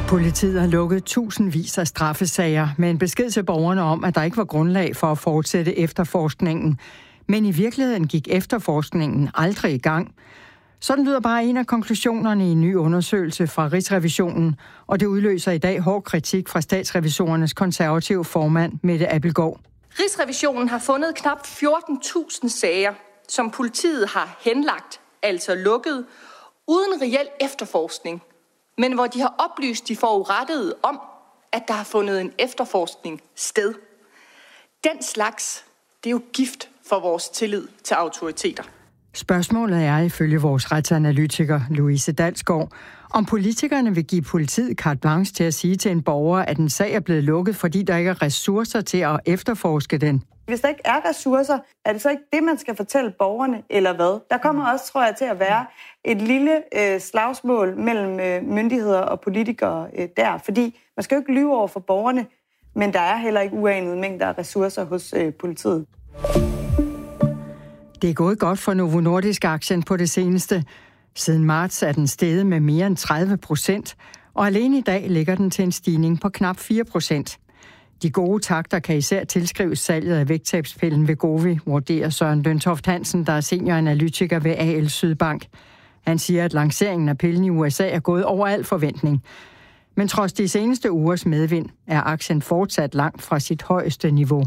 Politiet har lukket tusindvis af straffesager med en besked til borgerne om, at der ikke var grundlag for at fortsætte efterforskningen. Men i virkeligheden gik efterforskningen aldrig i gang. Sådan lyder bare en af konklusionerne i en ny undersøgelse fra Rigsrevisionen, og det udløser i dag hård kritik fra statsrevisorernes konservative formand, Mette Abildgaard. Rigsrevisionen har fundet knap 14.000 sager, som politiet har henlagt, altså lukket, uden reel efterforskning, men hvor de har oplyst de forurettede om, at der har fundet en efterforskning sted. Den slags, det er jo gift for vores tillid til autoriteter. Spørgsmålet er ifølge vores retsanalytiker Louise Dalsgaard, om politikerne vil give politiet carte blanche til at sige til en borger, at en sag er blevet lukket, fordi der ikke er ressourcer til at efterforske den. Hvis der ikke er ressourcer, er det så ikke det, man skal fortælle borgerne, eller hvad? Der kommer også, tror jeg, til at være et lille slagsmål mellem myndigheder og politikere der, fordi man skal jo ikke lyve over for borgerne, men der er heller ikke uanede mængder af ressourcer hos politiet. Det er gået godt for Novo Nordisk-aktien på det seneste. Siden marts er den steget med mere end 30%, og alene i dag ligger den til en stigning på knap 4%. De gode takter kan især tilskrives salget af vægttabspillen Wegovy, vurderer Søren Løntoft Hansen, der er senioranalytiker ved AL Sydbank. Han siger, at lanceringen af pillen i USA er gået over al forventning. Men trods de seneste ugers medvind er aktien fortsat langt fra sit højeste niveau.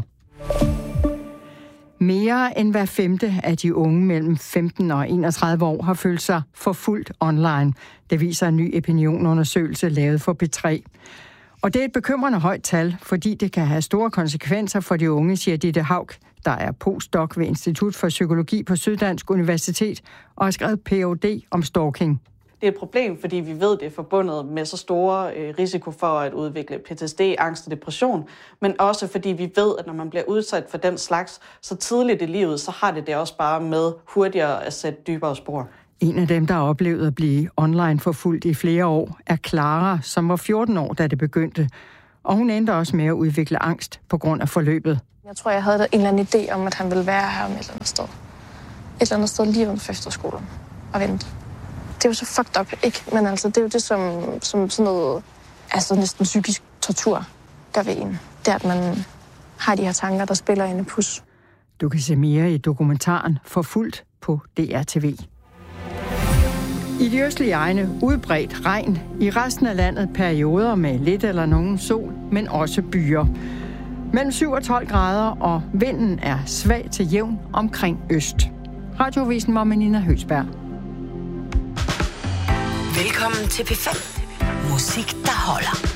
Mere end hver femte af de unge mellem 15 og 31 år har følt sig forfulgt online. Det viser en ny opinionundersøgelse lavet for P3. Og det er et bekymrende højt tal, fordi det kan have store konsekvenser for de unge, siger Ditte Haug, der er postdoc ved Institut for Psykologi på Syddansk Universitet og har skrevet Ph.D. om stalking. Det er et problem, fordi vi ved, det er forbundet med så store risiko for at udvikle PTSD, angst og depression, men også fordi vi ved, at når man bliver udsat for den slags så tidligt i livet, så har det også bare med hurtigere at sætte dybere spor. En af dem, der har oplevet at blive online forfulgt i flere år, er Clara, som var 14 år, da det begyndte. Og hun endte også med at udvikle angst på grund af forløbet. Jeg tror, jeg havde en eller anden idé om, at han ville være her om et eller andet sted. Et eller andet sted lige uden for efterskolen og vente. Det er jo så fucked up, ikke? Men altså, det er jo det, som sådan noget, altså næsten psykisk tortur gør ved en. Det er, at man har de her tanker, der spiller inde i pus. Du kan se mere i dokumentaren Forfulgt på DR-TV. I de østlige egne udbredt regn. I resten af landet perioder med lidt eller nogen sol, men også byer. Mellem 7 og 12 grader, og vinden er svag til jævn omkring øst. Radiovisen var med Nina Høgsberg. Velkommen til P5. Musik, der holder.